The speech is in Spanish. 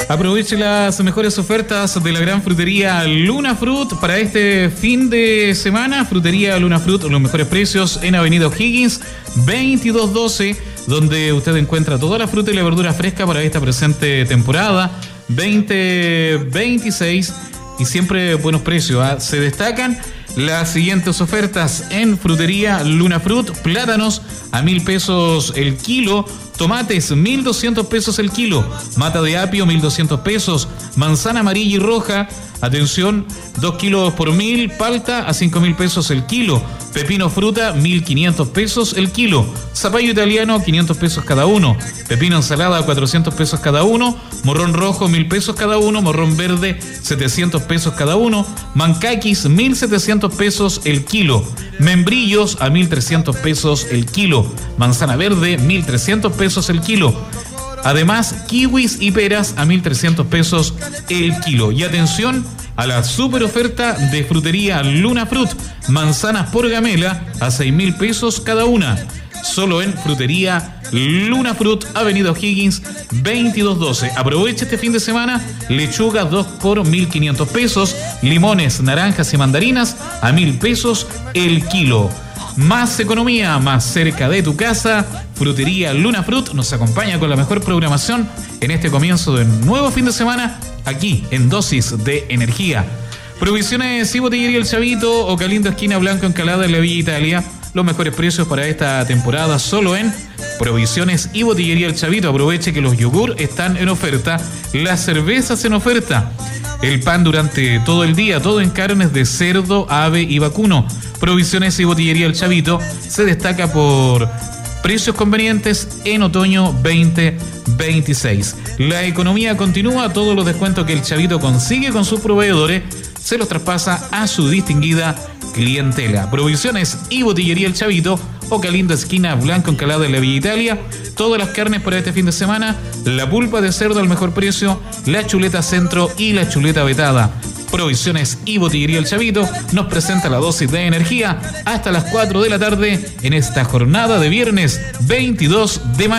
Aproveche las mejores ofertas de la gran frutería Luna Fruit para este fin de semana. Frutería Luna Fruit, los mejores precios en Avenida O'Higgins 2212, donde usted encuentra toda la fruta y la verdura fresca para esta presente temporada 2026 y siempre buenos precios. Se destacan las siguientes ofertas en Frutería Luna Fruit: plátanos a 1.000 pesos el kilo, tomates 1.200 pesos el kilo, mata de apio 1.200 pesos, manzana amarilla y roja, atención, 2 kilos por 1.000, palta a 5.000 pesos el kilo, pepino fruta 1.500 pesos el kilo, zapallo italiano 500 pesos cada uno, pepino ensalada 400 pesos cada uno, morrón rojo 1.000 pesos cada uno, morrón verde 700 pesos cada uno, mancaquis 1.700 pesos el kilo, membrillos a 1.300 pesos el kilo, manzana verde 1.300 pesos el kilo. Además, kiwis y peras a 1.300 pesos el kilo. Y atención a la super oferta de Frutería Luna Fruit: manzanas por gamela a 6.000 pesos cada una. Solo en Frutería Luna Fruit, Avenida O'Higgins 2212. Aproveche este fin de semana: lechuga 2 por 1.500 pesos, limones, naranjas y mandarinas a 1.000 pesos el kilo. Más economía, más cerca de tu casa. Frutería Luna Fruit nos acompaña con la mejor programación en este comienzo de nuevo fin de semana, aquí en Dosis de Energía. Provisiones y Botillería El Chavito, Ocalindo esquina Blanco Encalada en la Villa Italia. Los mejores precios para esta temporada solo en Provisiones y Botillería El Chavito. Aproveche que los yogur están en oferta, las cervezas en oferta, el pan durante todo el día, todo en carnes de cerdo, ave y vacuno. Provisiones y Botillería El Chavito se destaca por precios convenientes en otoño 2026. La economía continúa, todos los descuentos que El Chavito consigue con sus proveedores se los traspasa a su distinguida clientela. Provisiones y Botillería El Chavito, Ocalindo esquina Blanco Encalada en la Villa Italia. Todas las carnes para este fin de semana: la pulpa de cerdo al mejor precio, la chuleta centro y la chuleta vetada. Provisiones y Botillería El Chavito nos presenta la dosis de energía hasta las 4 de la tarde en esta jornada de viernes 22 de mayo.